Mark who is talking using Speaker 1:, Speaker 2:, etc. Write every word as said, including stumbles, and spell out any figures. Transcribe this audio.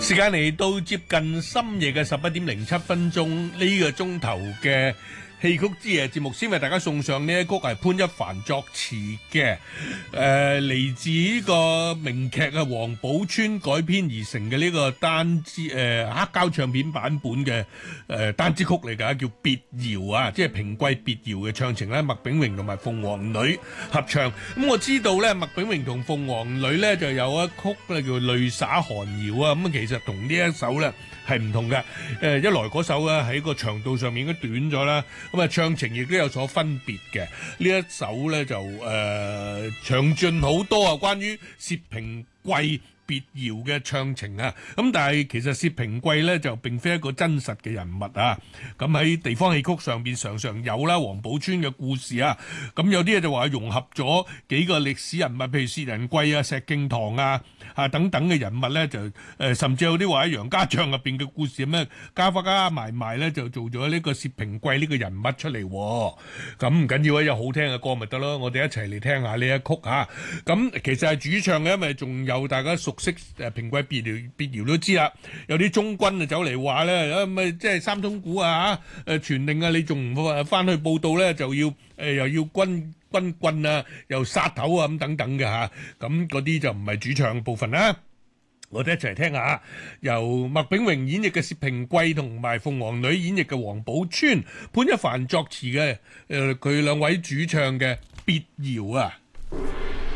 Speaker 1: 時間嚟到接近深夜嘅十一點零七分鐘，呢個鐘頭嘅戲曲之夜節目，先為大家送上呢一曲係潘一帆作詞嘅，誒嚟自呢個名劇啊王寶釧改編而成嘅呢個單支誒黑膠唱片版本嘅誒單支曲嚟㗎，叫別窯啊，即係平貴別窯嘅唱情咧，麥炳榮同埋鳳凰女合唱。咁我知道咧，麥炳榮同鳳凰女咧就有一曲咧叫淚灑寒窯啊，咁其實同呢一首咧係唔同嘅。誒一來嗰首咧喺個長度上面應該短咗啦。咁啊，唱情亦都有所分別嘅。呢一首咧就誒、呃、詳盡好多啊，關於薛平貴別窯嘅唱情啊。咁但係其實薛平貴咧就並非一個真實嘅人物啊。咁喺地方戲曲上邊常常有啦，王寶釧嘅故事啊。咁有啲嘢就話融合咗幾個歷史人物，譬如薛仁貴啊、石敬瑭啊啊等等嘅人物咧，就誒、呃、甚至有啲話喺楊家將入邊嘅故事咩加加加埋埋咧，就做咗呢個薛平貴呢個人物出嚟。咁唔緊要啊，有好聽嘅歌咪得咯，我哋一齊嚟聽下呢一曲嚇。咁、啊、其實係主唱嘅，因為仲有大家熟悉誒平貴別窯別窯都知啦，有啲中軍啊走嚟話咧，啊咪即係三通鼓啊嚇，誒傳令啊，你仲唔翻去報道咧，就要誒、呃、又要軍軍棍啊，又殺頭啊咁等等嘅嚇，咁嗰啲就唔係主唱部分啦。我哋一齊聽下，由麥炳榮演繹嘅薛平貴同埋鳳凰女演繹嘅王寶釧，潘一帆作詞嘅誒佢兩位主唱嘅別窯啊。